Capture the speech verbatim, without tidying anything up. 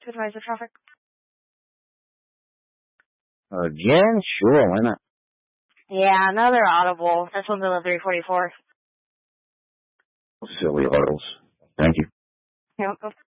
to advise the traffic. Again? Sure, why not? Yeah, another audible. This one's in the three forty-four. Silly autos. Thank you. You're welcome.